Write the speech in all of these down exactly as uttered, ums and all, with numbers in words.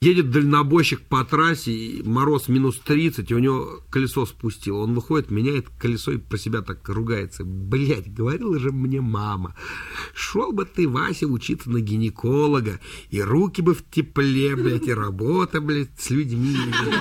Едет дальнобойщик по трассе, мороз минус тридцать, и у него колесо спустило. Он выходит, меняет колесо и про себя так ругается. Блять, говорила же мне мама, шел бы ты, Вася, учиться на гинеколога, и руки бы в тепле, блядь, и работа, блядь, с людьми.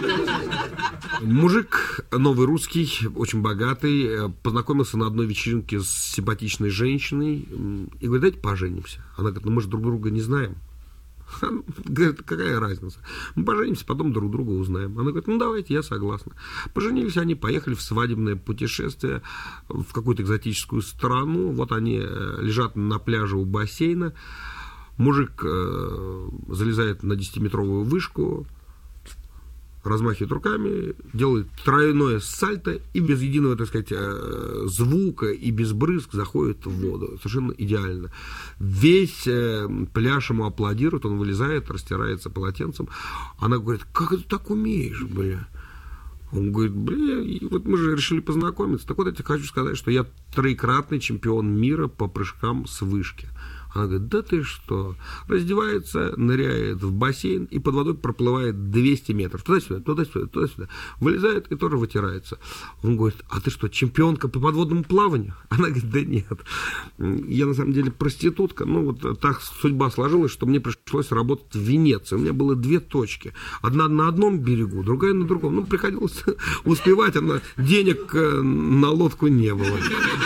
Мужик новый русский, очень богатый, познакомился на одной вечеринке с симпатичной женщиной и говорит, давайте поженимся. Она говорит, ну мы же друг друга не знаем. Говорит, какая разница? Мы поженимся, потом друг друга узнаем. Она говорит, ну давайте, я согласна. Поженились они, поехали в свадебное путешествие в какую-то экзотическую страну. Вот они лежат на пляже у бассейна. Мужик э, залезает на десятиметровую вышку, размахивает руками, делает тройное сальто и без единого, так сказать, звука и без брызг заходит в воду. Совершенно идеально. Весь пляж ему аплодирует, он вылезает, растирается полотенцем. Она говорит, как ты так умеешь, бля? Он говорит, бля, вот мы же решили познакомиться. Так вот, я тебе хочу сказать, что я троекратный чемпион мира по прыжкам с вышки. Она говорит, да ты что? Раздевается, ныряет в бассейн и под водой проплывает двести метров. Туда-сюда, туда-сюда, туда-сюда. Вылезает и тоже вытирается. Он говорит, а ты что, чемпионка по подводному плаванию? Она говорит, да нет. Я на самом деле проститутка. Ну вот так судьба сложилась, что мне пришлось работать в Венеции. У меня было две точки. Одна на одном берегу, другая на другом. Ну, приходилось успевать, а денег на лодку не было.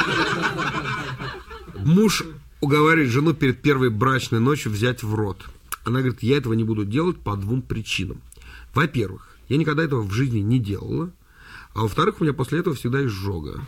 Муж уговаривает жену перед первой брачной ночью взять в рот. Она говорит, я этого не буду делать по двум причинам. Во-первых, я никогда этого в жизни не делала. А во-вторых, у меня после этого всегда изжога.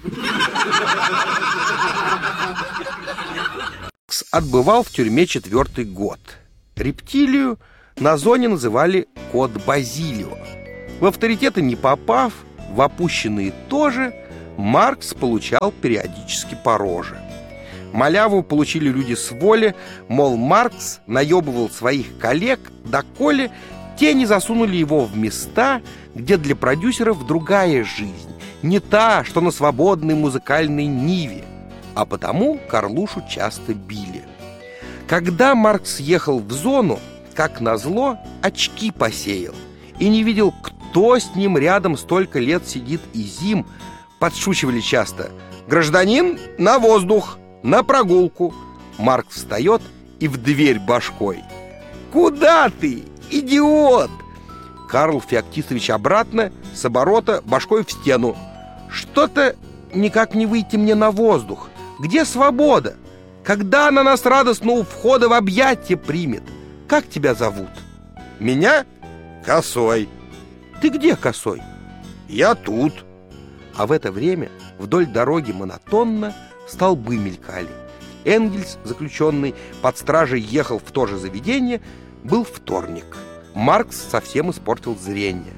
Отбывал в тюрьме четвертый год. Рептилию на зоне называли кот Базилио. В авторитеты не попав, в опущенные тоже, Маркс получал периодически по роже. Маляву получили люди с воли, мол, Маркс наебывал своих коллег, доколе те не засунули его в места, где для продюсеров другая жизнь, не та, что на свободной музыкальной ниве, а потому Карлушу часто били. Когда Маркс ехал в зону, как назло, очки посеял и не видел, кто с ним рядом столько лет сидит и зим, подшучивали часто: «Гражданин, на воздух! На прогулку!» Маркс встает и в дверь башкой. «Куда ты, идиот?» Карл Феоктистович обратно, с оборота, башкой в стену. «Что-то никак не выйти мне на воздух. Где свобода? Когда она нас радостно у входа в объятия примет? Как тебя зовут?» «Меня? Косой». «Ты где, Косой?» «Я тут». А в это время вдоль дороги монотонно столбы мелькали. Энгельс, заключенный под стражей, ехал в то же заведение. Был вторник. Маркс совсем испортил зрение.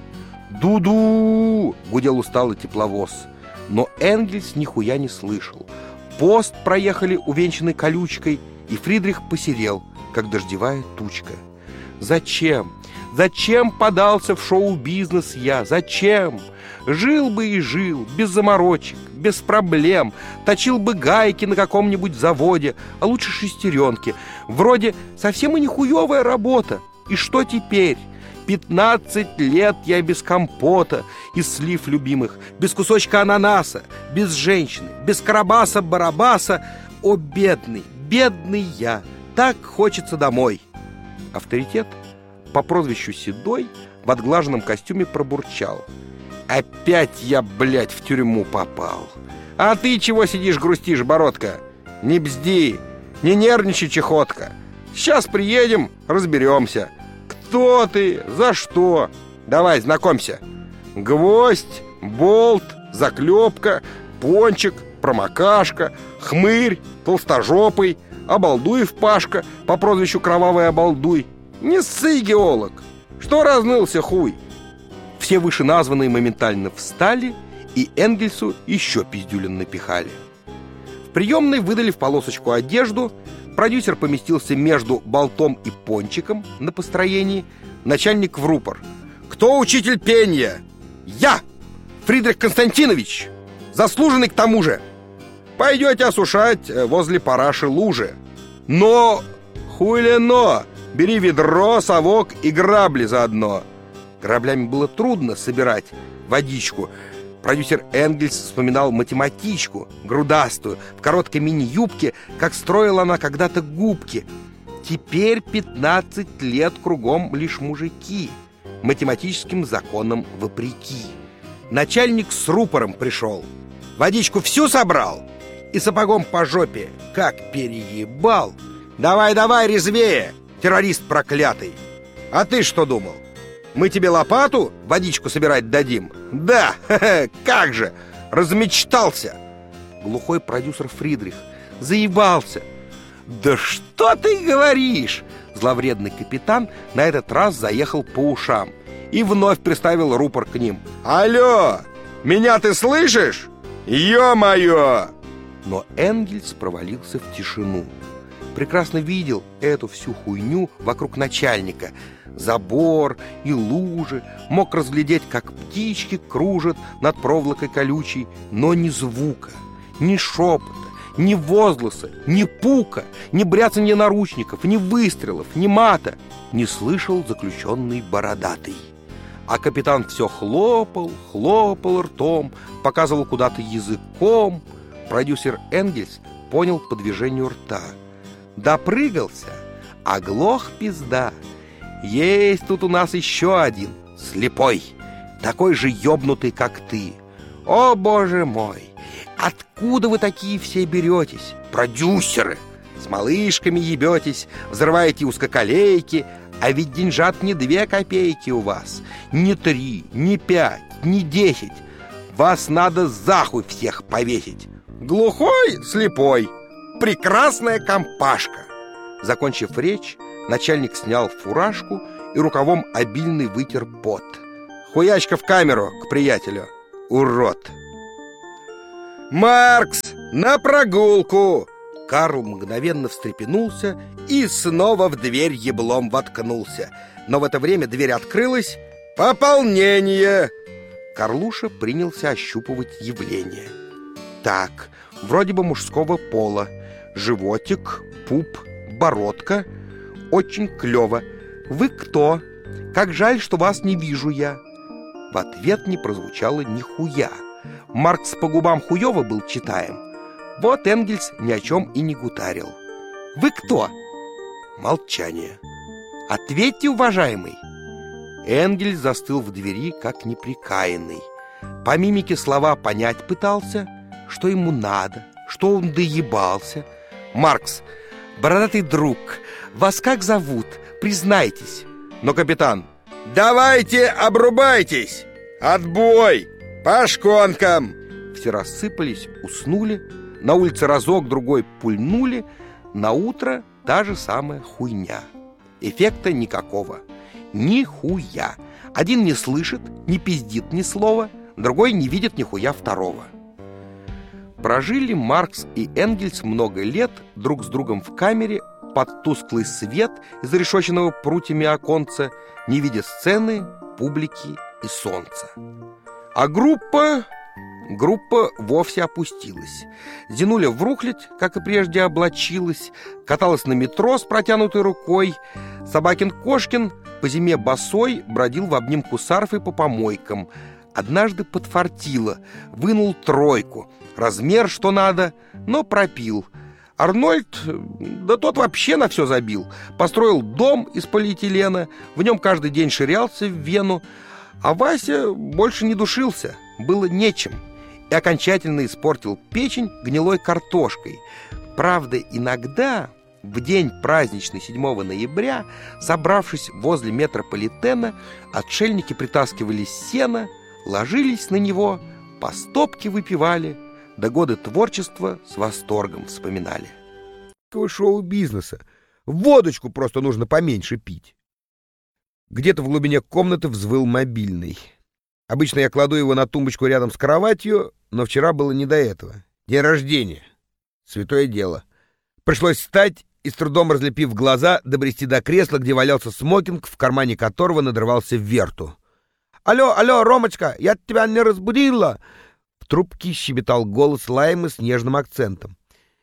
«Ду-ду!» — гудел усталый тепловоз. Но Энгельс нихуя не слышал. Пост проехали, увенчанный колючкой, и Фридрих посерел, как дождевая тучка. «Зачем? Зачем подался в шоу-бизнес я? Зачем? Жил бы и жил, без заморочек, без проблем, точил бы гайки на каком-нибудь заводе, а лучше шестеренки. Вроде совсем и не хуевая работа. И что теперь? Пятнадцать лет я без компота из слив любимых, без кусочка ананаса, без женщины, без карабаса-барабаса. О, бедный, бедный я, так хочется домой». Авторитет по прозвищу Седой в отглаженном костюме пробурчал: «Опять я, блядь, в тюрьму попал. А ты чего сидишь, грустишь, Бородка? Не бзди, не нервничай, чехотка. Сейчас приедем, разберемся. Кто ты, за что? Давай, знакомься. Гвоздь, болт, заклепка, пончик, промокашка, хмырь, толстожопый, Обалдуев Пашка по прозвищу Кровавый Обалдуй. Не ссы, геолог, что разнылся хуй?» Все вышеназванные моментально встали, и Энгельсу еще пиздюлин напихали. В приемной выдали в полосочку одежду, продюсер поместился между болтом и пончиком на построении, начальник в рупор: «Кто учитель пения?» «Я, Фридрих Константинович, заслуженный к тому же. Пойдете осушать возле параши лужи». «Но, хули но, Бери ведро, совок и грабли заодно. Граблями было трудно собирать водичку. Продюсер Энгельс вспоминал математичку, грудастую, в короткой мини-юбке, как строила она когда-то губки. Теперь пятнадцать лет кругом лишь мужики, математическим законам вопреки. Начальник с рупором пришел, водичку всю собрал и сапогом по жопе как переебал. Давай, давай, резвее, террорист проклятый. А ты что думал? Мы тебе лопату водичку собирать дадим? Да, ха-ха, как же, размечтался. Глухой продюсер Фридрих заебался. Да что ты говоришь? Зловредный капитан на этот раз заехал по ушам и вновь приставил рупор к ним. Алло, меня ты слышишь? Ё-моё! Но Энгельс провалился в тишину. Прекрасно видел эту всю хуйню вокруг начальника. Забор и лужи, мог разглядеть, как птички кружат над проволокой колючей, но ни звука, ни шепота, ни возгласа, ни пука, ни бряцанья наручников, ни выстрелов, ни мата не слышал заключенный бородатый. А капитан все хлопал, хлопал ртом, показывал куда-то языком. Продюсер Энгельс понял по движению рта. Допрыгался, оглох пизда. Есть тут у нас еще один, слепой, такой же ёбнутый, как ты. О, боже мой, откуда вы такие все беретесь, продюсеры? С малышками ебетесь, взрываете узкоколейки, а ведь деньжат не две копейки у вас, не три, не пять, не десять. Вас надо захуй всех повесить. Глухой, слепой, прекрасная компашка. Закончив речь, начальник снял фуражку и рукавом обильный вытер пот. Хуячка в камеру к приятелю, урод. Маркс, на прогулку! Карл мгновенно встрепенулся и снова в дверь еблом воткнулся. Но в это время дверь открылась. Пополнение! Карлуша принялся ощупывать явление. Так, вроде бы мужского пола. Животик, пуп, бородка. Очень клево. Вы кто? Как жаль, что вас не вижу я. В ответ не прозвучало нихуя. Маркс по губам хуёво был читаем. Вот Энгельс ни о чем и не гутарил. Вы кто? Молчание. Ответьте, уважаемый. Энгельс застыл в двери, как неприкаянный. По мимике слова понять пытался, что ему надо, что он доебался. Маркс, бородатый друг, вас как зовут? Признайтесь. Но капитан: давайте обрубайтесь! Отбой! По шконкам! Все рассыпались, уснули. На улице разок-другой пульнули. На утро та же самая хуйня. Эффекта никакого. Нихуя. Один не слышит, не пиздит ни слова, другой не видит нихуя второго. Прожили Маркс и Энгельс много лет друг с другом в камере под тусклый свет из зарешоченного прутьями оконца, не видя сцены, публики и солнца. А группа... Группа вовсе опустилась. Зинуля в рухлядь, как и прежде, облачилась, каталась на метро с протянутой рукой. Собакин-кошкин по зиме босой бродил в обнимку с арфой по помойкам. Однажды подфартило, вынул тройку, размер что надо, но пропил. Арнольд, да тот вообще на все забил. Построил дом из полиэтилена, в нем каждый день ширялся в Вену. А Вася больше не душился, было нечем. И окончательно испортил печень гнилой картошкой. Правда, иногда, в день праздничный седьмого ноября, собравшись возле метрополитена, отшельники притаскивали сено, ложились на него, по стопке выпивали, да годы творчества с восторгом вспоминали. Какого шоу-бизнеса? Водочку просто нужно поменьше пить. Где-то в глубине комнаты взвыл мобильный. Обычно я кладу его на тумбочку рядом с кроватью, но вчера было не до этого. День рождения. Святое дело. Пришлось встать и, с трудом разлепив глаза, добрести до кресла, где валялся смокинг, в кармане которого надрывался Верту. «Алло, алло, Ромочка, я тебя не разбудила!» В трубке щебетал голос Лаймы с нежным акцентом.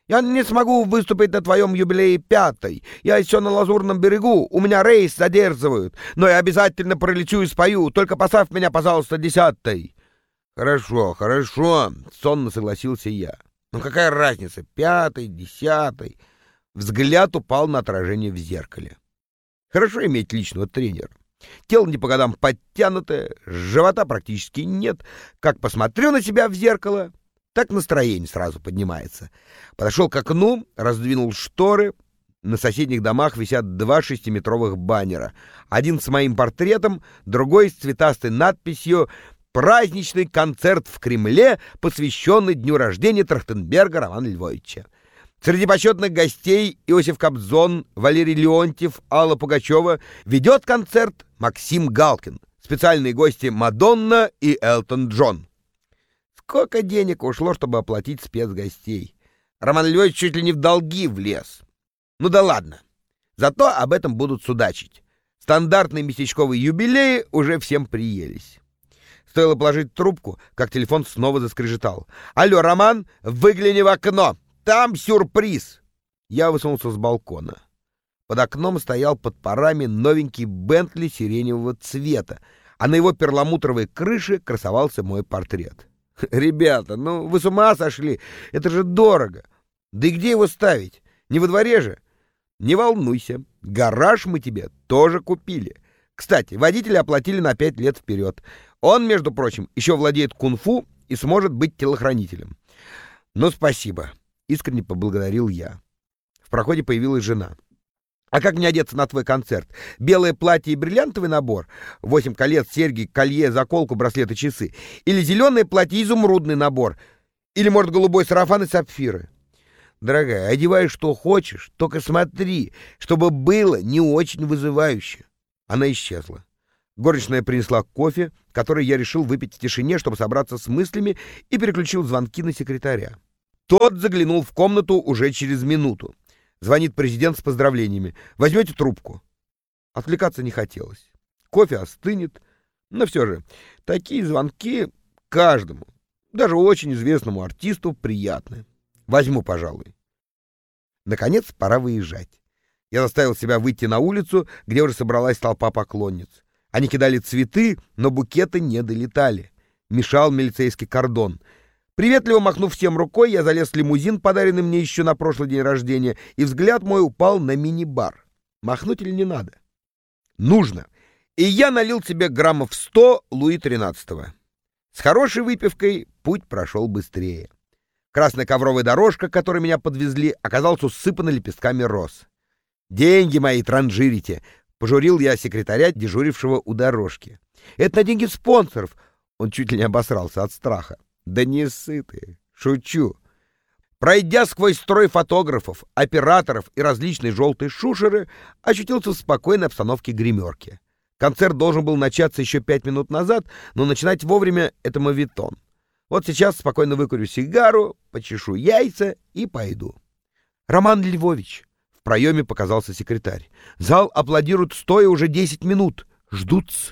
Я не смогу выступить на твоем юбилее пятой. Я еще на Лазурном берегу, у меня рейс задерживают. Но я обязательно пролечу и спою, только поставь меня, пожалуйста, десятой». «Хорошо, хорошо», — сонно согласился я. «Ну какая разница, пятый, десятый?» Взгляд упал на отражение в зеркале. Хорошо иметь личного тренера. Тело не по годам подтянутое, живота практически нет. Как посмотрю на себя в зеркало, так настроение сразу поднимается. Подошел к окну, раздвинул шторы. На соседних домах висят два шестиметровых баннера. Один с моим портретом, другой с цветастой надписью «Праздничный концерт в Кремле, посвященный дню рождения Трахтенберга Романа Львовича». Среди почетных гостей Иосиф Кобзон, Валерий Леонтьев, Алла Пугачева. Ведет концерт Максим Галкин. Специальные гости Мадонна и Элтон Джон. Сколько денег ушло, чтобы оплатить спецгостей? Роман Львович чуть ли не в долги влез. Ну да ладно. Зато об этом будут судачить. Стандартные местечковые юбилеи уже всем приелись. Стоило положить трубку, как телефон снова заскрежетал. «Алло, Роман, выгляни в окно! Там сюрприз!» Я высунулся с балкона. Под окном стоял под парами новенький Бентли сиреневого цвета, а на его перламутровой крыше красовался мой портрет. «Ребята, ну вы с ума сошли? Это же дорого! Да и где его ставить? Не во дворе же?» «Не волнуйся, гараж мы тебе тоже купили. Кстати, водителя оплатили на пять лет вперед. Он, между прочим, еще владеет кунг-фу и сможет быть телохранителем». «Ну, спасибо», — искренне поблагодарил я. В проходе появилась жена. «А как мне одеться на твой концерт? Белое платье и бриллиантовый набор? Восемь колец, серьги, колье, заколку, браслеты, часы? Или зеленое платье, изумрудный набор? Или, может, голубой сарафан и сапфиры?» «Дорогая, одевай что хочешь, только смотри, чтобы было не очень вызывающе». Она исчезла. Горничная принесла кофе, который я решил выпить в тишине, чтобы собраться с мыслями, и переключил звонки на секретаря. Тот заглянул в комнату уже через минуту. Звонит президент с поздравлениями. «Возьмете трубку?» Отвлекаться не хотелось. Кофе остынет. Но все же, такие звонки каждому, даже очень известному артисту, приятны. Возьму, пожалуй. Наконец, пора выезжать. Я заставил себя выйти на улицу, где уже собралась толпа поклонниц. Они кидали цветы, но букеты не долетали. Мешал милицейский кордон. Приветливо махнув всем рукой, я залез в лимузин, подаренный мне еще на прошлый день рождения, и взгляд мой упал на мини-бар. Махнуть или не надо? Нужно. И я налил себе граммов сто Луи тринадцатого. С хорошей выпивкой путь прошел быстрее. Красная ковровая дорожка, к которой меня подвезли, оказалась усыпана лепестками роз. «Деньги мои транжирите!» — пожурил я секретаря, дежурившего у дорожки. «Это на деньги спонсоров!» Он чуть ли не обосрался от страха. «Да не сытые! Шучу!» Пройдя сквозь строй фотографов, операторов и различные желтые шушеры, очутился в спокойной обстановке гримерки. Концерт должен был начаться еще пять минут назад, но начинать вовремя — это моветон. Вот сейчас спокойно выкурю сигару, почешу яйца и пойду. «Роман Львович!» В проеме показался секретарь. «Зал аплодирует стоя уже десять минут. Ждут-с».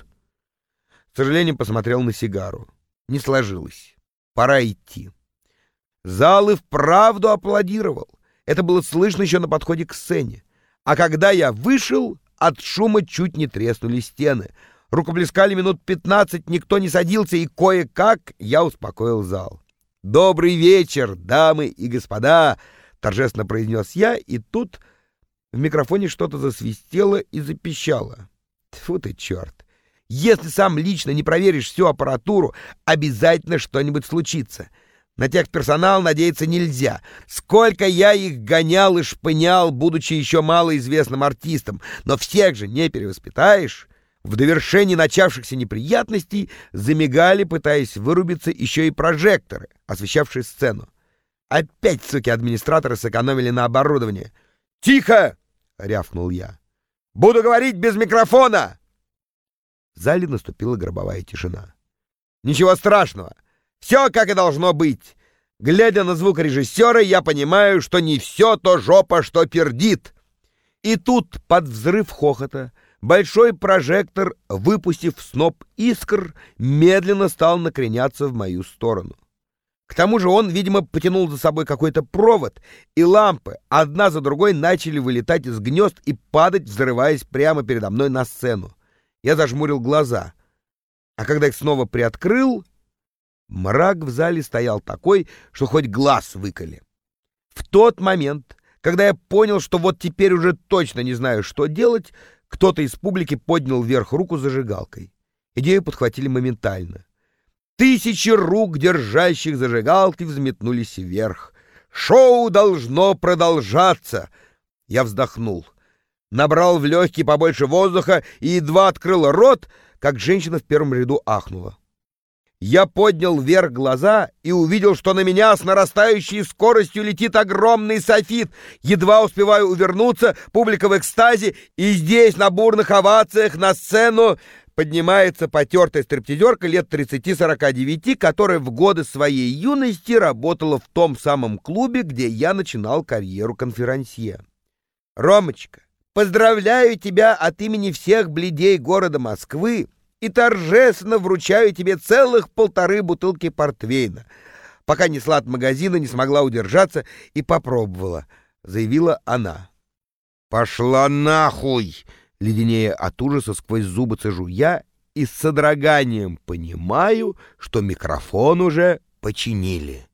С сожалением посмотрел на сигару. Не сложилось. Пора идти. Зал и вправду аплодировал. Это было слышно еще на подходе к сцене. А когда я вышел, от шума чуть не треснули стены. Рукоплескали минут пятнадцать, никто не садился, и кое-как я успокоил зал. «Добрый вечер, дамы и господа!» — торжественно произнес я, и тут в микрофоне что-то засвистело и запищало. Тьфу ты, черт! Если сам лично не проверишь всю аппаратуру, обязательно что-нибудь случится. На техперсонал надеяться нельзя. Сколько я их гонял и шпынял, будучи еще малоизвестным артистом, но всех же не перевоспитаешь. В довершении начавшихся неприятностей замигали, пытаясь вырубиться, еще и прожекторы, освещавшие сцену. Опять, суки, администраторы сэкономили на оборудовании. «Тихо!» — рявкнул я. «Буду говорить без микрофона!» В зале наступила гробовая тишина. «Ничего страшного. Все как и должно быть. Глядя на звукорежиссера, я понимаю, что не все то жопа, что пердит». И тут, под взрыв хохота, большой прожектор, выпустив сноп искр, медленно стал накреняться в мою сторону. К тому же он, видимо, потянул за собой какой-то провод, и лампы одна за другой начали вылетать из гнезд и падать, взрываясь прямо передо мной на сцену. Я зажмурил глаза, а когда их снова приоткрыл, мрак в зале стоял такой, что хоть глаз выколи. В тот момент, когда я понял, что вот теперь уже точно не знаю, что делать, кто-то из публики поднял вверх руку с зажигалкой. Идею подхватили моментально. Тысячи рук, держащих зажигалки, взметнулись вверх. «Шоу должно продолжаться!» Я вздохнул, набрал в легкие побольше воздуха и едва открыл рот, как женщина в первом ряду ахнула. Я поднял вверх глаза и увидел, что на меня с нарастающей скоростью летит огромный софит. Едва успеваю увернуться, публика в экстазе, и здесь на бурных овациях на сцену поднимается потертая стриптизерка лет тридцати-сорока девяти, которая в годы своей юности работала в том самом клубе, где я начинал карьеру конферансье. «Ромочка, поздравляю тебя от имени всех бледей города Москвы и торжественно вручаю тебе целых полторы бутылки портвейна. Пока несла от магазина, не смогла удержаться и попробовала», — заявила она. «Пошла нахуй!» — леденее от ужаса сквозь зубы цежу я и с содроганием понимаю, что микрофон уже починили.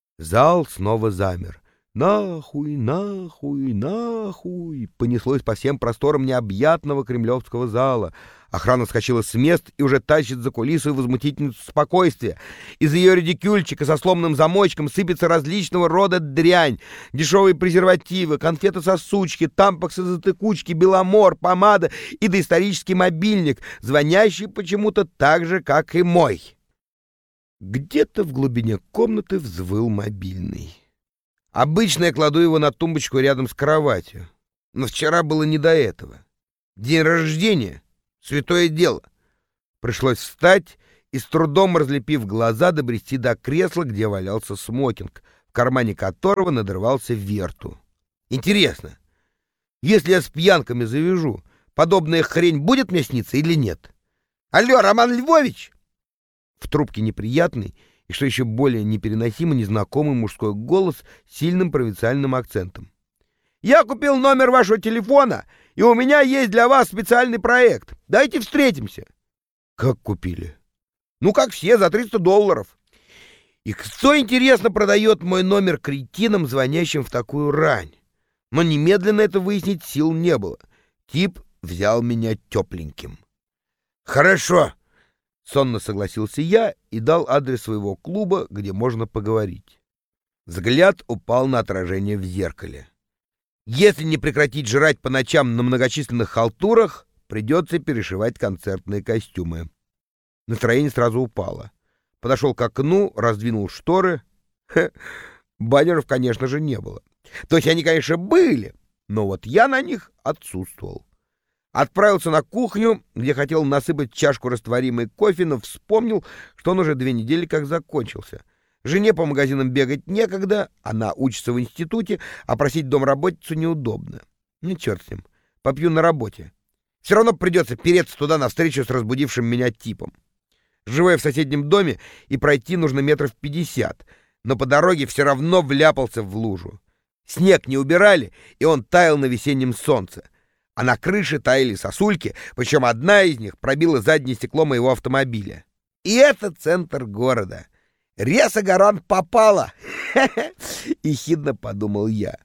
Зал снова замер. «Нахуй, нахуй, нахуй!» понеслось по всем просторам необъятного кремлевского зала. Охрана вскочила с мест и уже тащит за кулисы возмутительницу спокойствия. Из ее редикюльчика со сломанным замочком сыпется различного рода дрянь. Дешевые презервативы, конфеты-сосучки, тампоксы-затыкучки, беломор, помада и доисторический мобильник, звонящий почему-то так же, как и мой. Где-то в глубине комнаты взвыл мобильный. Обычно я кладу его на тумбочку рядом с кроватью, но вчера было не до этого. День рождения — святое дело. Пришлось встать и, с трудом разлепив глаза, добрести до кресла, где валялся смокинг, в кармане которого надрывался верту. Интересно, если я с пьянками завяжу, подобная хрень будет мне сниться или нет? Алло, Роман Львович! В трубке неприятный и, что еще более непереносимо, незнакомый мужской голос с сильным провинциальным акцентом. «Я купил номер вашего телефона, и у меня есть для вас специальный проект. Давайте встретимся». «Как купили?» «Ну, как все, за триста долларов. И кто, интересно, продает мой номер кретинам, звонящим в такую рань?» Но немедленно это выяснить сил не было. Тип взял меня тепленьким. «Хорошо», — сонно согласился я и дал адрес своего клуба, где можно поговорить. Взгляд упал на отражение в зеркале. Если не прекратить жрать по ночам на многочисленных халтурах, придется перешивать концертные костюмы. Настроение сразу упало. Подошел к окну, раздвинул шторы. Ха, баннеров, конечно же, не было. То есть они, конечно, были, но вот я на них отсутствовал. Отправился на кухню, где хотел насыпать чашку растворимой кофе, но вспомнил, что он уже две недели как закончился. Жене по магазинам бегать некогда, она учится в институте, а просить домработницу неудобно. Ну, черт с ним, попью на работе. Все равно придется переться туда навстречу с разбудившим меня типом. Живу я в соседнем доме, и пройти нужно метров пятьдесят, но по дороге все равно вляпался в лужу. Снег не убирали, и он таял на весеннем солнце. А на крыше таяли сосульки, причем одна из них пробила заднее стекло моего автомобиля. И это центр города. Реса-гарант попала! — ехидно подумал я.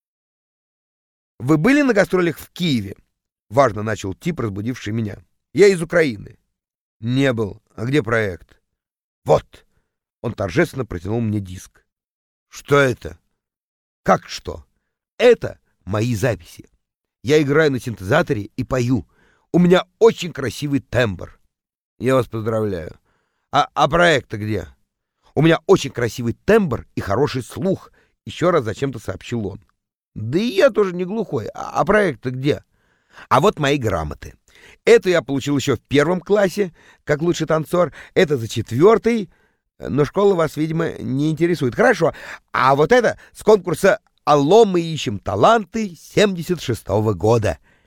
«Вы были на гастролях в Киеве?» — важно начал тип, разбудивший меня. «Я из Украины». «Не был. А где проект?» «Вот!» — он торжественно протянул мне диск. «Что это?» «Как что? Это мои записи. Я играю на синтезаторе и пою. У меня очень красивый тембр». «Я вас поздравляю. А, а проект-то где?» «У меня очень красивый тембр и хороший слух», — еще раз зачем-то сообщил он. «Да и я тоже не глухой. А, а проект-то где?» «А вот мои грамоты. Эту я получил еще в первом классе, как лучший танцор. Это за четвертый, но школа вас, видимо, не интересует. Хорошо. А вот это с конкурса «Алло, мы ищем таланты» семьдесят шестого года.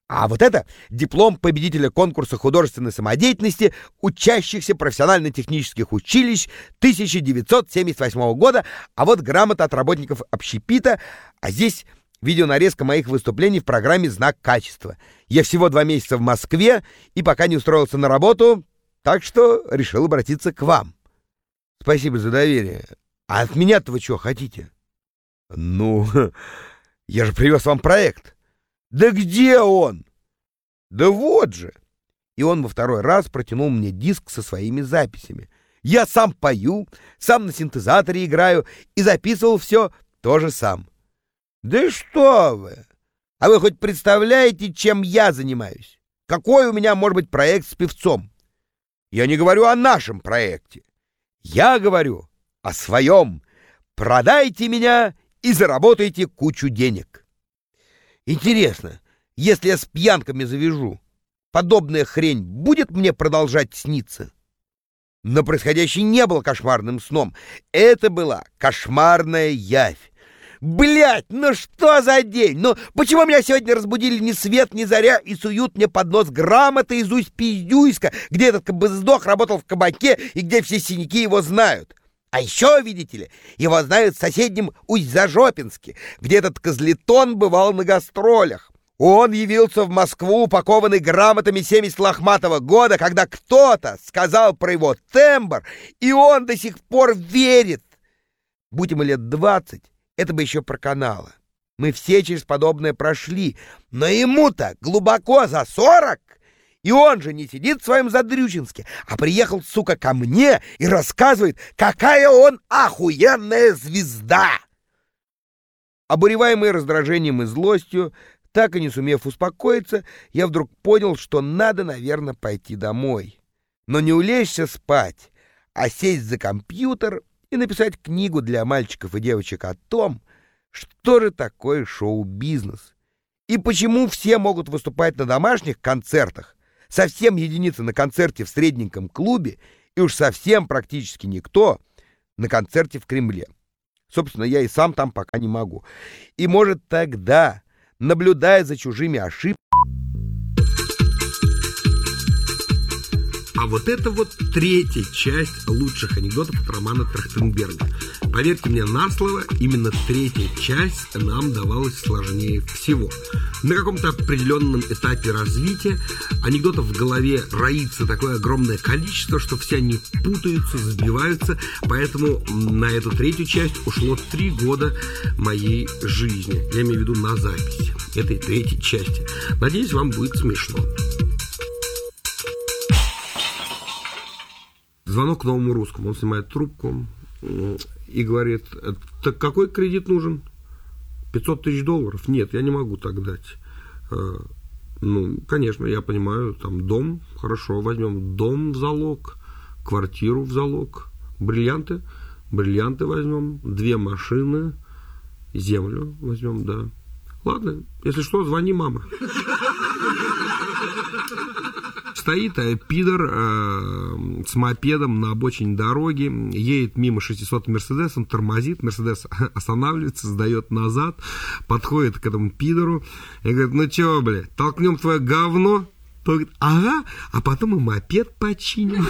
А вот это диплом победителя конкурса художественной самодеятельности учащихся профессионально-технических училищ тысяча девятьсот семьдесят восьмого года, а вот грамота от работников общепита, а здесь видеонарезка моих выступлений в программе «Знак качества». Я всего два месяца в Москве и пока не устроился на работу, так что решил обратиться к вам. Спасибо за доверие. А от меня-то вы что хотите? Ну, я же привез вам проект. Да где он? Да вот же. И он во второй раз протянул мне диск со своими записями. Я сам пою, сам на синтезаторе играю и записывал все тоже сам. Да что вы! А вы хоть представляете, чем я занимаюсь? Какой у меня может быть проект с певцом? Я не говорю о нашем проекте. Я говорю о своем. Продайте меня и заработайте кучу денег. Интересно, если я с пьянками завяжу, подобная хрень будет мне продолжать сниться? Но происходящее не было кошмарным сном. Это была кошмарная явь. Блять, ну что за день? Ну почему меня сегодня разбудили ни свет, ни заря и суют мне под нос грамоты из Усть-Пиздюйска, где этот кабыздох работал в кабаке и где все синяки его знают? А еще, видите ли, его знают в соседнем Усть-Зажопинске, где этот козлетон бывал на гастролях. Он явился в Москву, упакованный грамотами семьдесят лохматого года, когда кто-то сказал про его тембр, и он до сих пор верит. Будь ему лет двадцать, это бы еще проканало. Мы все через подобное прошли, но ему-то глубоко за сорок. И он же не сидит в своем Задрючинске, а приехал, сука, ко мне и рассказывает, какая он охуенная звезда. Обуреваемый раздражением и злостью, так и не сумев успокоиться, я вдруг понял, что надо, наверное, пойти домой. Но не улечься спать, а сесть за компьютер и написать книгу для мальчиков и девочек о том, что же такое шоу-бизнес и почему все могут выступать на домашних концертах, совсем единицы на концерте в средненьком клубе и уж совсем практически никто на концерте в Кремле. Собственно, я и сам там пока не могу. И, может, тогда, наблюдая за чужими ошибками... А вот это вот третья часть лучших анекдотов от Романа Трахтенберга. Поверьте мне на слово, именно третья часть нам давалась сложнее всего. На каком-то определенном этапе развития анекдотов в голове роится такое огромное количество, что все они путаются, сбиваются. Поэтому на эту третью часть ушло три года моей жизни. Я имею в виду на запись этой третьей части. Надеюсь, вам будет смешно. Звонок к Новому Русскому. Он снимает трубку и говорит: так какой кредит нужен? пятьсот тысяч долларов? Нет, я не могу так дать. Ну, конечно, я понимаю, там дом, хорошо, возьмем дом в залог, квартиру в залог, бриллианты, бриллианты возьмем, две машины, землю возьмем, да. Ладно, если что, звони, мама. Стоит э, пидор э, с мопедом на обочине дороги, едет мимо шестисотым Мерседесом, тормозит, Мерседес останавливается, сдает назад, подходит к этому пидору и говорит: ну чё, бля, толкнем твое говно? Тот говорит: ага, а потом и мопед починим.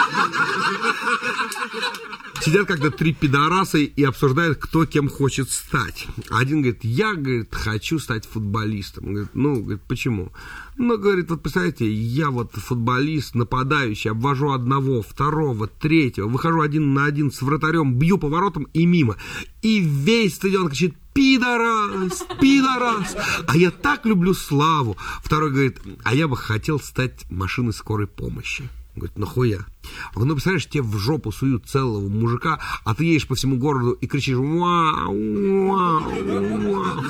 Сидят как-то три пидораса и обсуждают, кто кем хочет стать. Один говорит: я, говорит, хочу стать футболистом. Говорит: ну, говорит, почему? Ну, говорит, вот представляете, я вот футболист, нападающий, обвожу одного, второго, третьего, выхожу один на один с вратарем, бью поворотом и мимо. И весь стадион кричит: пидорас, пидорас. А я так люблю славу. Второй говорит: а я бы хотел стать машиной скорой помощи. Говорит: нахуя? Он говорит: ну, представляешь, тебе в жопу суют целого мужика, а ты едешь по всему городу и кричишь: вау, вау, вау.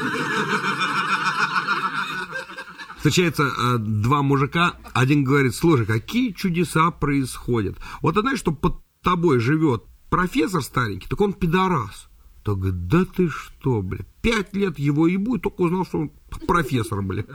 Встречаются э, два мужика, один говорит: слушай, какие чудеса происходят. Вот ты знаешь, что под тобой живет профессор старенький, так он пидорас. Так говорит: да ты что, бля, пять лет его ебу, и только узнал, что он профессор, бля.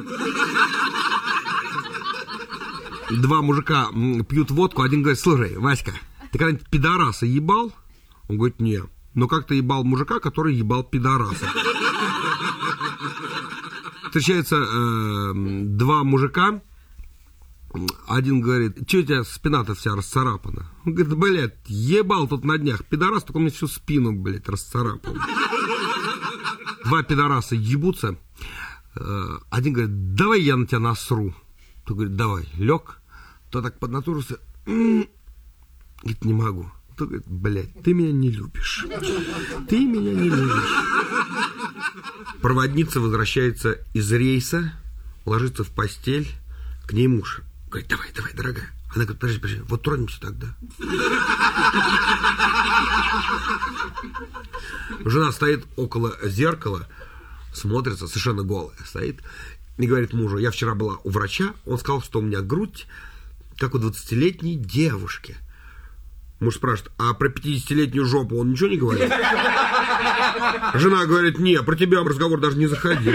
Два мужика пьют водку, один говорит: слушай, Васька, ты когда-нибудь пидораса ебал? Он говорит: нет. Но как ты ебал мужика, который ебал пидораса? Встречаются э, два мужика. Один говорит: что у тебя спина-то вся расцарапана? Он говорит: блядь, ебал тут на днях пидорас, только у меня всю спину, блядь, расцарапан. Два пидораса ебутся. Один говорит: давай я на тебя насру. Тот говорит: давай. Лег. Тот так поднатужился. Говорит: не могу. Тот говорит: блядь, ты меня не любишь. Ты меня не любишь. Проводница возвращается из рейса, ложится в постель. К ней муж говорит: давай, давай, дорогая. Она говорит: подожди, подожди, вот тронемся тогда. Жена стоит около зеркала, смотрится, совершенно голая стоит, и говорит мужу: я вчера была у врача, он сказал, что у меня грудь, как у двадцатилетней девушки. Муж спрашивает: а про пятидесятилетнюю жопу он ничего не говорит? Жена говорит: не, про тебя разговор даже не заходил.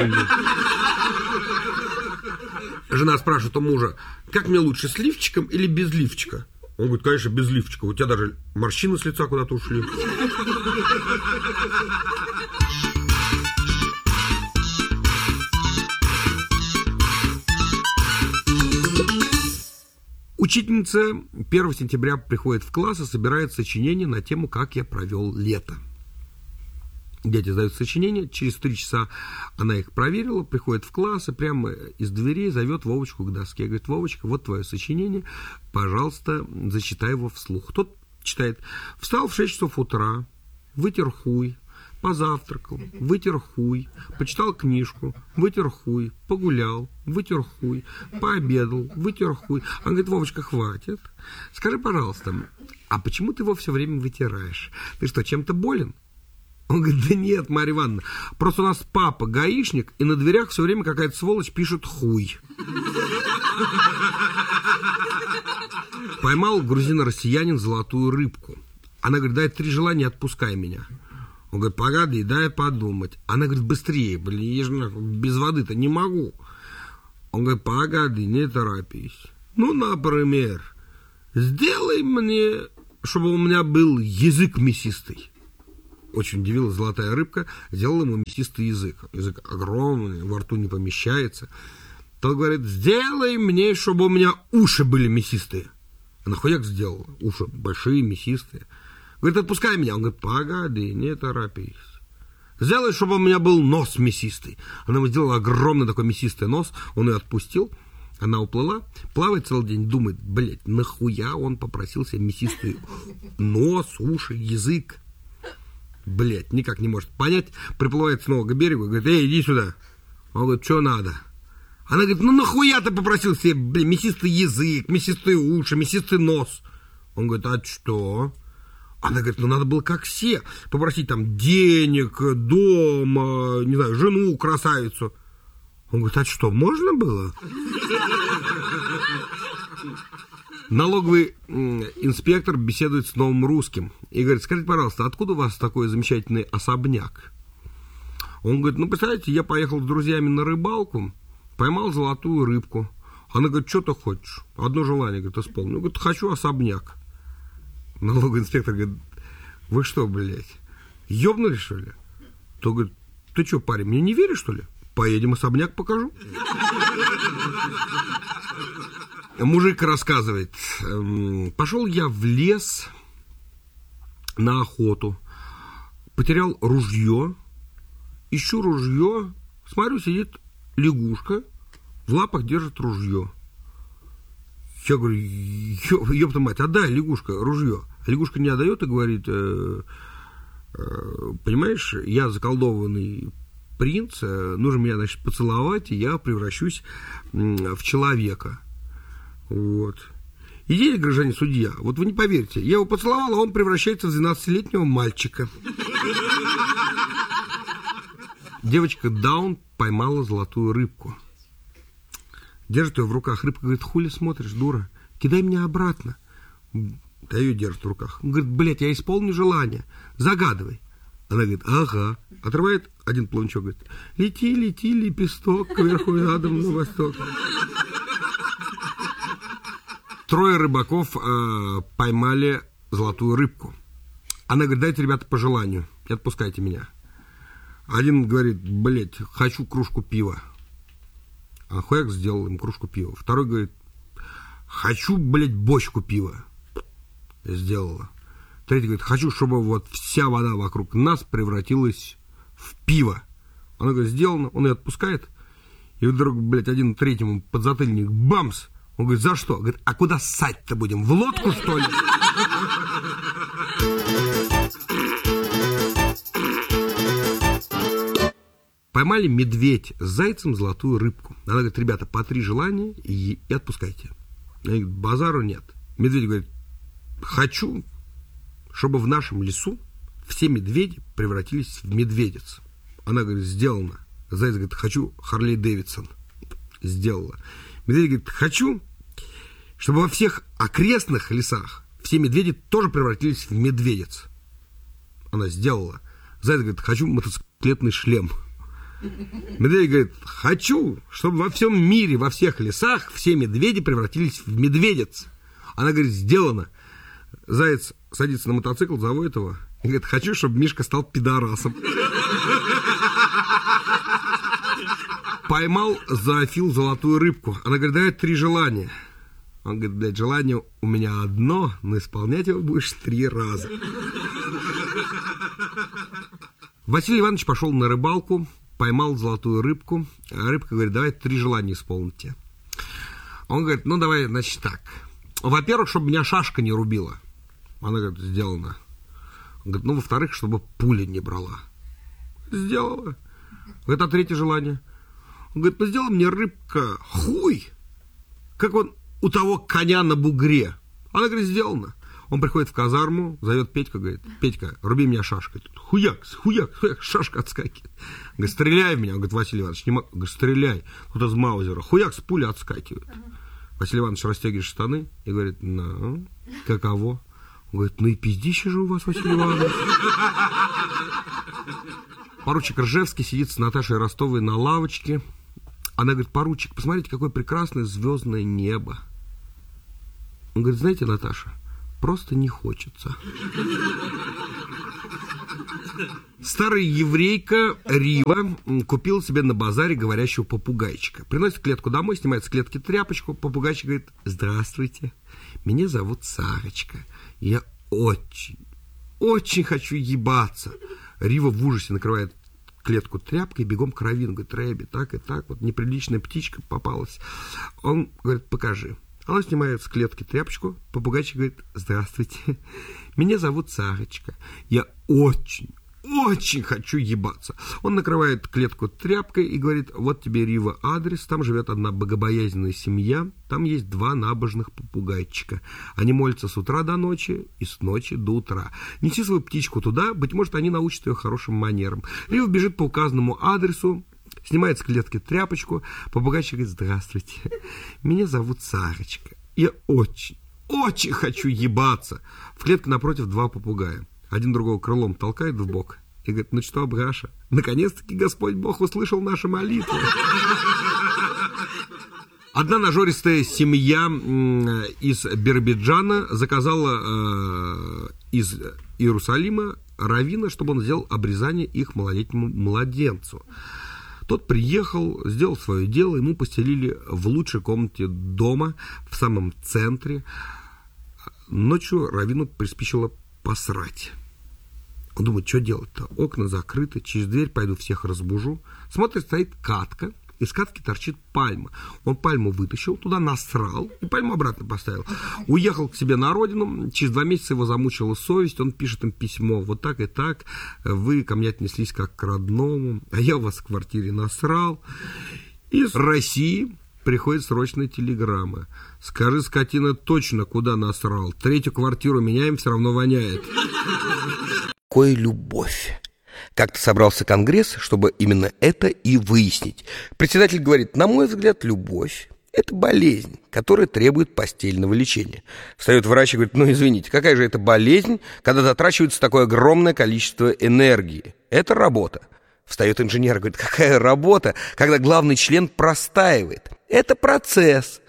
Жена спрашивает у мужа: как мне лучше, с лифчиком или без лифчика? Он говорит: конечно, без лифчика. У тебя даже морщины с лица куда-то ушли. Учительница первого сентября приходит в класс и собирает сочинение на тему «Как я провел лето». Дети сдают сочинение, через три часа она их проверила, приходит в класс и прямо из дверей зовет Вовочку к доске. Говорит: Вовочка, вот твое сочинение, пожалуйста, зачитай его вслух. Тот читает: встал в шесть часов утра, вытер хуй, позавтракал, вытер хуй, почитал книжку, вытер хуй, погулял, вытер хуй, пообедал, вытер хуй. Он говорит: Вовочка, хватит. Скажи, пожалуйста, а почему ты его все время вытираешь? Ты что, чем-то болен? Он говорит: да нет, Марья Ивановна, просто у нас папа гаишник, и на дверях все время какая-то сволочь пишет хуй. Поймал грузино-россиянин золотую рыбку. Она говорит: дай три желания, отпускай меня. Он говорит: погоди, дай подумать. Она говорит: быстрее, блин, я же без воды-то не могу. Он говорит: погоди, не торопись. Ну, например, сделай мне, чтобы у меня был язык мясистый. Очень удивилась золотая рыбка, сделала ему мясистый язык. Язык огромный, во рту не помещается. Тот говорит: сделай мне, чтобы у меня уши были мясистые. Она хуяк сделала. Уши большие, мясистые. Говорит: отпускай меня. Он говорит: погоди, не торопись. Сделай, чтобы у меня был нос мясистый. Она ему сделала огромный такой мясистый нос. Он ее отпустил. Она уплыла, плавает целый день, думает: блядь, нахуя он попросил себе мясистый нос, уши, язык. Блядь, никак не может понять. Приплывает снова к берегу, говорит: эй, иди сюда. Он говорит: что надо? Она говорит: ну нахуя ты попросил себе, блядь, мясистый язык, мясистые уши, мясистый нос? Он говорит: а что? Она говорит: ну надо было как все, попросить там денег, дом, не знаю, жену, красавицу. Он говорит: а что, можно было? Налоговый инспектор беседует с новым русским и говорит: скажите, пожалуйста, откуда у вас такой замечательный особняк? Он говорит: ну, представляете, я поехал с друзьями на рыбалку, поймал золотую рыбку. Она говорит: что ты хочешь? Одно желание, говорит, исполнил. Он говорит: хочу особняк. Налоговый инспектор говорит: вы что, блядь, ёбнули, что ли? То говорит: ты что, парень, мне не веришь, что ли? Поедем, особняк покажу. Мужик рассказывает: пошел я в лес на охоту, потерял ружье, ищу ружье, смотрю, сидит лягушка, в лапах держит ружье. Я говорю: ёпта мать, отдай, лягушка, ружье. А лягушка не отдает и говорит: э, э, понимаешь, я заколдованный принц, нужно меня, значит, поцеловать, и я превращусь в человека. Вот. Идея, гражданин судья, вот вы не поверите, я его поцеловал, а он превращается в двенадцатилетнего мальчика. Девочка Даун поймала золотую рыбку. Держит ее в руках. Рыбка говорит: хули смотришь, дура? Кидай меня обратно. Да ее держит в руках. Он говорит: блядь, я исполню желание. Загадывай. Она говорит: ага. Отрывает один плавничок, говорит: лети, лети, лепесток, кверху рядом на восток. Трое рыбаков э, поймали золотую рыбку. Она говорит: дайте, ребята, по желанию и отпускайте меня. Один говорит: блядь, хочу кружку пива. А хуяк сделал им кружку пива. Второй говорит, хочу, блядь, бочку пива. Сделала. Третий говорит, хочу, чтобы вот вся вода вокруг нас превратилась в пиво. Она говорит, сделано. Он ее отпускает. И вдруг, блядь, один третьему подзатыльник, бамс. Он говорит, за что? Говорит, а куда ссать-то будем? В лодку, что ли? Поймали медведь с зайцем золотую рыбку. Она говорит, ребята, по три желания и, и отпускайте. Они говорят, базару нет. Медведь говорит, хочу, чтобы в нашем лесу все медведи превратились в медведиц. Она говорит, сделано. Заяц говорит, хочу Харлей Дэвидсон. Сделала. Медведь говорит, хочу, чтобы во всех окрестных лесах все медведи тоже превратились в медведиц. Она сделала. Заяц говорит, хочу мотоциклетный шлем. Медведь говорит, хочу, чтобы во всем мире, во всех лесах все медведи превратились в медведиц. Она говорит, сделано. Заяц садится на мотоцикл, заводит его и говорит, хочу, чтобы Мишка стал пидорасом. Поймал зоофил золотую рыбку. Она говорит, дай три желания. Он говорит, блядь, желание у меня одно, но исполнять его будешь три раза. Василий Иванович пошел на рыбалку, поймал золотую рыбку. А рыбка говорит, давай три желания исполните. Он говорит, ну давай, значит, так. Во-первых, чтобы меня шашка не рубила. Она говорит, сделано. Он говорит, ну, во-вторых, чтобы пуля не брала. Сделала. Говорит, а третье желание? Он говорит, ну, сделай мне, рыбка, хуй, как он у того коня на бугре. Она говорит, сделано. Он приходит в казарму, зовет Петька, говорит, Петька, руби меня шашкой. Хуяк, хуяк, хуяк, шашка отскакивает. Говорит, стреляй в меня. Он говорит, Василий Иванович, не могу. Говорит, стреляй. Тут из маузера. Хуяк, с пули отскакивает. Василий Иванович растягивает штаны и говорит, ну, каково? Он говорит, ну и пиздище же у вас, Василий Иванович. Поручик Ржевский сидит с Наташей Ростовой на лавочке. Она говорит, поручик, посмотрите, какое прекрасное звездное небо. Он говорит, знаете, Наташа, просто не хочется. Старая еврейка Рива купила себе на базаре говорящего попугайчика. Приносит клетку домой, снимает с клетки тряпочку. Попугайчик говорит, здравствуйте, меня зовут Сарочка. Я очень, очень хочу ебаться. Рива в ужасе накрывает клетку тряпкой, бегом к раввину. Говорит, Рэби, так и так, вот неприличная птичка попалась. Он говорит, покажи. Она снимает с клетки тряпочку. Попугайчик говорит, здравствуйте, меня зовут Сарочка. Я очень, очень хочу ебаться. Он накрывает клетку тряпкой и говорит, вот тебе, Рива, адрес. Там живет одна богобоязненная семья. Там есть два набожных попугайчика. Они молятся с утра до ночи и с ночи до утра. Неси свою птичку туда, быть может, они научат ее хорошим манерам. Рива бежит по указанному адресу, снимает с клетки тряпочку. Попугайчик говорит, здравствуйте, меня зовут Сарочка. Я очень, очень хочу ебаться. В клетке напротив два попугая. Один другого крылом толкает в бок и говорит, ну что, Браша, наконец-таки Господь Бог услышал наши молитвы. Одна нажористая семья из Биробиджана заказала э, из Иерусалима раввина, чтобы он сделал обрезание их малолетнему младенцу. Тот приехал, сделал свое дело, ему постелили в лучшей комнате дома, в самом центре. Ночью раввину приспичило посрать. Он думает, что делать-то? Окна закрыты, через дверь пойду всех разбужу. Смотрит, стоит катка, из катки торчит пальма. Он пальму вытащил, туда насрал и пальму обратно поставил. Уехал к себе на родину, через два месяца его замучила совесть, он пишет им письмо, вот так и так, вы ко мне отнеслись как к родному, а я у вас в квартире насрал. Из России приходит срочная телеграмма. Скажи, скотина, точно куда насрал. Третью квартиру меняем, все равно воняет. Какая любовь. Как-то собрался конгресс, чтобы именно это и выяснить. Председатель говорит, на мой взгляд, любовь – это болезнь, которая требует постельного лечения. Встает врач и говорит, ну извините, какая же это болезнь, когда затрачивается такое огромное количество энергии? Это работа. Встает инженер и говорит, какая работа, когда главный член простаивает? Это процесс.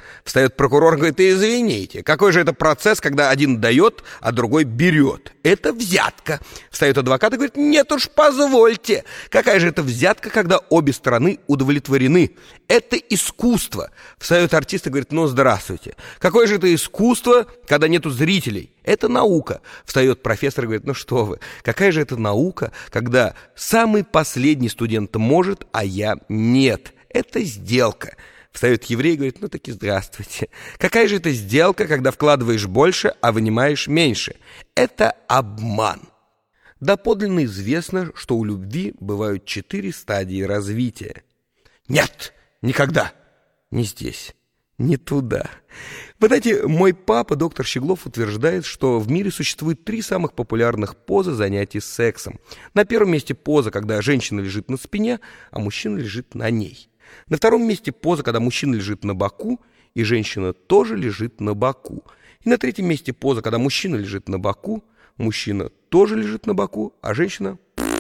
Встает прокурор и говорит: извините, какой же это процесс, когда один дает, а другой берет? Это взятка. Встает адвокат и говорит: нет уж, позвольте. Какая же это взятка, когда обе стороны удовлетворены? Это искусство. Встает артист и говорит: ну, здравствуйте. Какое же это искусство, когда нету зрителей? Это наука. Встает профессор и говорит: ну что вы, какая же это наука, когда самый последний студент может, а я нет? Это сделка. Встает еврей и говорит: ну таки здравствуйте. Какая же это сделка, когда вкладываешь больше, а вынимаешь меньше? Это обман. Доподлинно известно, что у любви бывают четыре стадии развития. Нет, никогда. Не здесь, не туда. Вы знаете, мой папа, доктор Щеглов, утверждает, что в мире существует три самых популярных позы занятий сексом. На первом месте поза, когда женщина лежит на спине, а мужчина лежит на ней. На втором месте поза, когда мужчина лежит на боку, и женщина тоже лежит на боку. И на третьем месте поза, когда мужчина лежит на боку, мужчина тоже лежит на боку, а женщина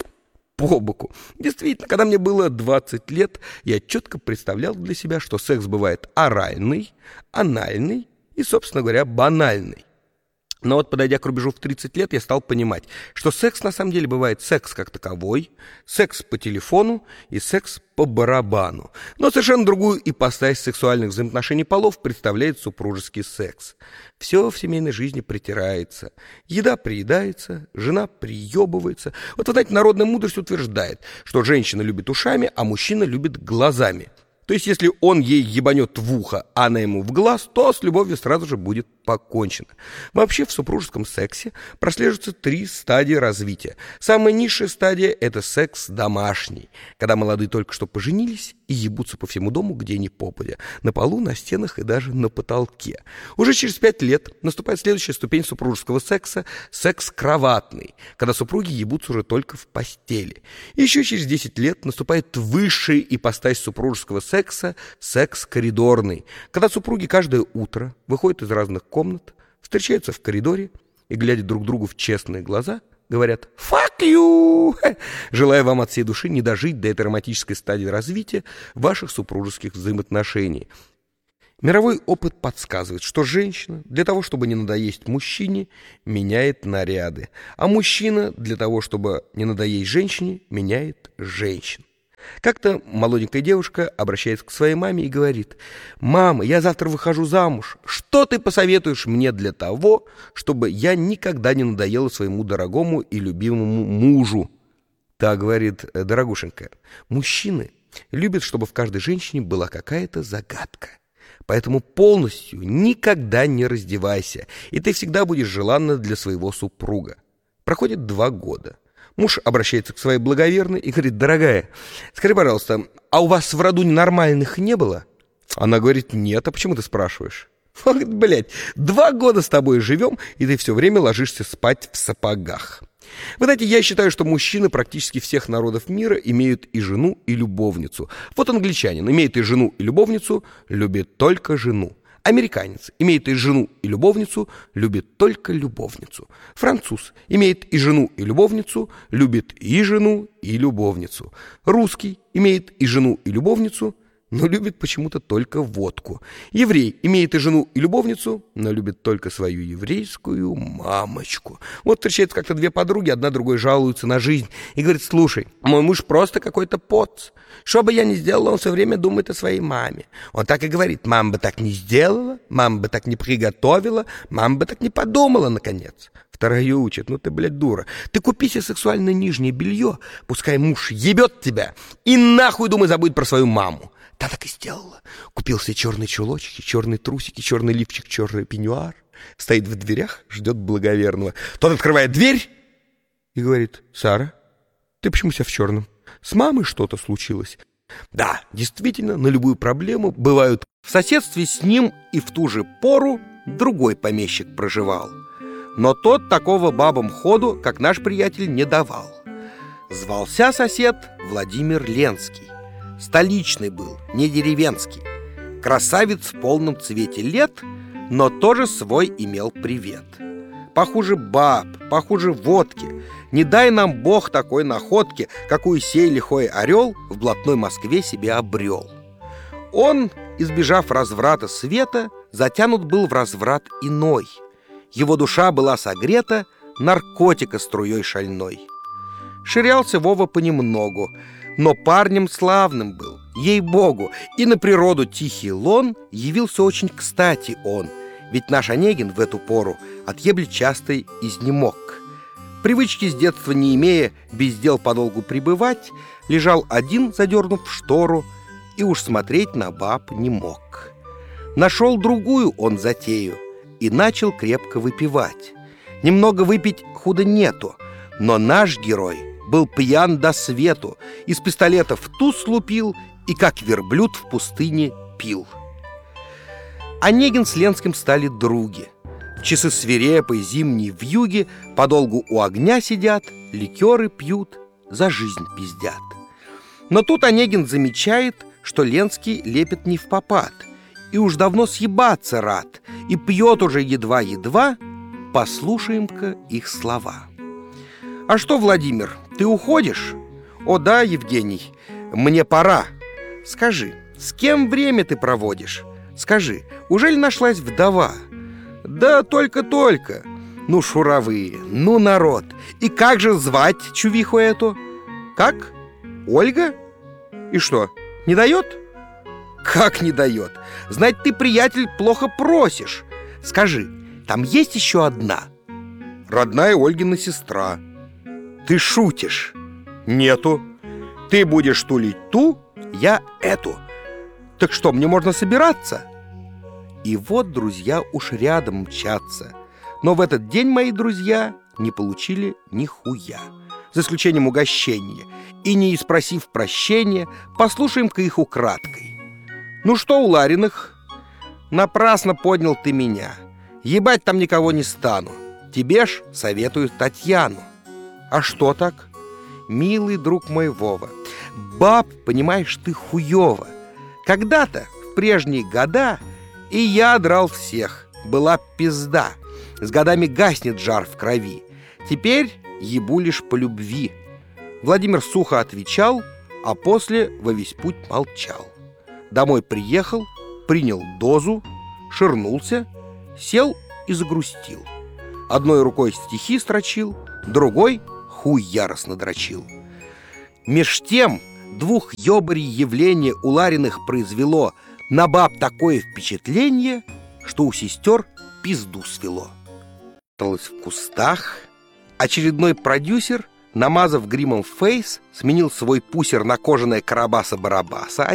по боку. Действительно, когда мне было двадцать лет, я четко представлял для себя, что секс бывает оральный, анальный и, собственно говоря, банальный. Но вот, подойдя к рубежу в тридцать лет, я стал понимать, что секс на самом деле бывает секс как таковой, секс по телефону и секс по барабану. Но совершенно другую ипостась сексуальных взаимоотношений полов представляет супружеский секс. Все в семейной жизни притирается. Еда приедается, жена приебывается. Вот, вы знаете, народная мудрость утверждает, что женщина любит ушами, а мужчина любит глазами. То есть, если он ей ебанет в ухо, а она ему в глаз, то с любовью сразу же будет покончено. Вообще, в супружеском сексе прослеживаются три стадии развития. Самая низшая стадия – это секс домашний, когда молодые только что поженились и ебутся по всему дому, где ни попадя, на полу, на стенах и даже на потолке. Уже через пять лет наступает следующая ступень супружеского секса – секс кроватный, когда супруги ебутся уже только в постели. И еще через десять лет наступает высшая ипостась супружеского секса – секс коридорный, когда супруги каждое утро выходят из разных комнат, встречаются в коридоре и, глядя друг другу в честные глаза, говорят «fuck you», желая вам от всей души не дожить до этой романтической стадии развития ваших супружеских взаимоотношений. Мировой опыт подсказывает, что женщина для того, чтобы не надоесть мужчине, меняет наряды, а мужчина для того, чтобы не надоесть женщине, меняет женщин. Как-то молоденькая девушка обращается к своей маме и говорит: «Мама, я завтра выхожу замуж. Что ты посоветуешь мне для того, чтобы я никогда не надоела своему дорогому и любимому мужу?» Та говорит: «Дорогушенька, мужчины любят, чтобы в каждой женщине была какая-то загадка. Поэтому полностью никогда не раздевайся, и ты всегда будешь желанна для своего супруга». Проходит два года. Муж обращается к своей благоверной и говорит: «Дорогая, скажи, пожалуйста, а у вас в роду ненормальных не было?» Она говорит: «Нет, а почему ты спрашиваешь?» Он говорит: «Блядь, два года с тобой живем, и ты все время ложишься спать в сапогах». Вы знаете, я считаю, что мужчины практически всех народов мира имеют и жену, и любовницу. Вот англичанин имеет и жену, и любовницу, любит только жену. Американец имеет и жену, и любовницу, любит только любовницу. Француз имеет и жену, и любовницу, любит и жену, и любовницу. Русский имеет и жену, и любовницу, но любит почему-то только водку. Еврей имеет и жену, и любовницу, но любит только свою еврейскую мамочку. Вот встречаются как-то две подруги, одна другой жалуется на жизнь и говорит: «Слушай, мой муж просто какой-то поц. Что бы я ни сделала, он все время думает о своей маме. Он так и говорит: мама бы так не сделала, мама бы так не приготовила, мама бы так не подумала, наконец». Вторая учит: «Ну ты, блядь, дура. Ты купи себе сексуальное нижнее белье, пускай муж ебет тебя, и нахуй думай забудь про свою маму». Та так и сделала. Купил себе черные чулочки, черные трусики, черный лифчик, черный пеньюар. Стоит в дверях, ждет благоверного. Тот открывает дверь и говорит: «Сара, ты почему вся в черном? С мамой что-то случилось?» Да, действительно, на любую проблему бывают. В соседстве с ним и в ту же пору другой помещик проживал. Но тот такого бабам ходу, как наш приятель, не давал. Звался сосед Владимир Ленский. Столичный был, не деревенский. Красавец в полном цвете лет, но тоже свой имел привет. Похуже баб, похуже водки. Не дай нам Бог такой находки, какую сей лихой орел в блатной Москве себе обрел. Он избежав разврата света, затянут был в разврат иной. Его душа была согрета наркотика струей шальной. Ширялся Вова понемногу, но парнем славным был, ей-богу, и на природу тихий лон явился очень кстати он, ведь наш Онегин в эту пору от ебли частой изнемог. Привычки с детства не имея без дел подолгу пребывать, лежал один, задернув штору, и уж смотреть на баб не мог. Нашел другую он затею и начал крепко выпивать. Немного выпить худо нету, но наш герой был пьян до свету, из пистолета в туз лупил и, как верблюд в пустыне, пил. Онегин с Ленским стали други. В часы свирепой зимней вьюги подолгу у огня сидят, ликеры пьют, за жизнь пиздят. Но тут Онегин замечает, что Ленский лепит не впопад, и уж давно съебаться рад, и пьет уже едва-едва. Послушаем-ка их слова. «А что, Владимир, ты уходишь?» «О да, Евгений, мне пора. Скажи, с кем время ты проводишь? Скажи, ужели нашлась вдова?» «Да только-только. Ну, шуровые, ну, народ. И как же звать чувиху эту?» «Как? Ольга? И что, не дает?» «Как не дает? Знать, ты, приятель, плохо просишь. Скажи, там есть еще одна?» «Родная Ольгина сестра». «Ты шутишь?» «Нету. Ты будешь тулить ту, я эту. Так что, мне можно собираться?» И вот друзья уж рядом мчатся. Но в этот день мои друзья не получили нихуя, за исключением угощения. И не испросив прощения, послушаем-ка их украдкой. «Ну что у Лариных?» «Напрасно поднял ты меня. Ебать там никого не стану. Тебе ж советую Татьяну». «А что так?» «Милый друг мой Вова, баб, понимаешь, ты хуёво. Когда-то, в прежние года, и я драл всех, была пизда. С годами гаснет жар в крови. Теперь ебу лишь по любви». Владимир сухо отвечал, а после во весь путь молчал. Домой приехал, принял дозу, ширнулся, сел и загрустил. Одной рукой стихи строчил, другой хуй яростно дрочил. Меж тем двух ёбарей явление у Лариных произвело на баб такое впечатление, что у сестер пизду свело. В кустах очередной продюсер, намазав гримом фейс, сменил свой пусер на кожаное Карабаса-Барабаса,